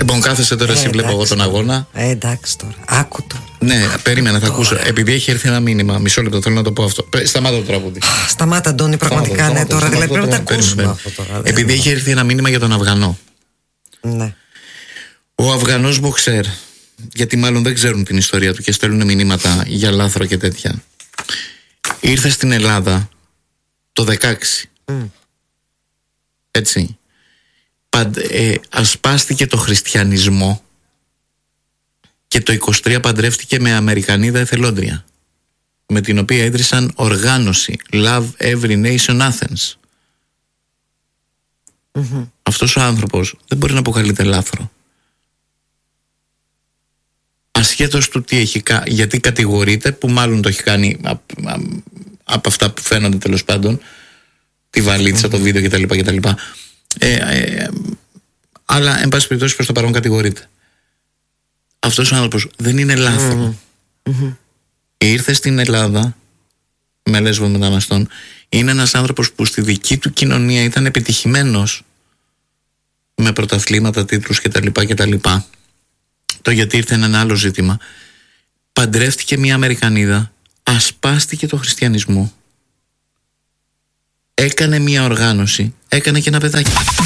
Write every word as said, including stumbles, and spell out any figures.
Λοιπόν, κάθεσαι τώρα, εσύ, βλέπω εγώ τον αγώνα. Ε, εντάξει τώρα. Άκου τώρα. Ναι, περίμενα, θα ακούσω. Επειδή έχει έρθει ένα μήνυμα, μισό λεπτό θέλω να το πω αυτό. Σταμάτα το τραγούδι. Σταμάτα, Αντώνη, πραγματικά. Σταμάτα, ναι, σταμάτα, τώρα σταμάτα, δηλαδή πρέπει να τα περίμενε, ακούσουμε περίμενε. αυτό τώρα. Επειδή έχει έρθει ένα μήνυμα για τον Αφγανό. Ναι. Ο Αφγανός μποξέρ, γιατί μάλλον δεν ξέρουν την ιστορία του και στέλνουν μηνύματα για λάθρο και τέτοια. Ήρθε στην Ελλάδα το δεκαέξι. Mm. Έτσι. Παντ, ε, ασπάστηκε το χριστιανισμό και το είκοσι τρία παντρεύτηκε με Αμερικανίδα εθελόντρια, με την οποία ίδρυσαν οργάνωση Love Every Nation Athens. Mm-hmm. Αυτός ο άνθρωπος δεν μπορεί να αποκαλείται λάθρο, ασχέτως του τι έχει κάνει, γιατί κατηγορείται, που μάλλον το έχει κάνει από, από αυτά που φαίνονται τέλος πάντων, τη βαλίτσα, mm-hmm. το βίντεο κτλ, κτλ. Ε, ε, αλλά εν πάση περιπτώσει προς το παρόν κατηγορείται. Αυτός ο άνθρωπος δεν είναι λάθρο. Mm-hmm. Ήρθε στην Ελλάδα με λέσβο μεταναστών. Είναι ένας άνθρωπος που στη δική του κοινωνία ήταν επιτυχημένος, με πρωταθλήματα, τίτλους κτλ, κτλ. Το γιατί ήρθε είναι ένα άλλο ζήτημα. Παντρεύτηκε μια Αμερικανίδα, ασπάστηκε το χριστιανισμό, έκανε μια οργάνωση, έκανε και ένα παιδάκι.